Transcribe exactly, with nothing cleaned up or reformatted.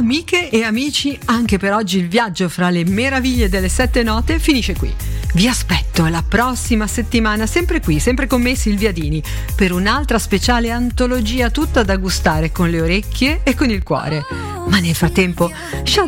Amiche e amici, anche per oggi il viaggio fra le meraviglie delle sette note finisce qui. Vi aspetto la prossima settimana, sempre qui, sempre con me Silvia Dini, per un'altra speciale antologia tutta da gustare con le orecchie e con il cuore. Ma nel frattempo, ciao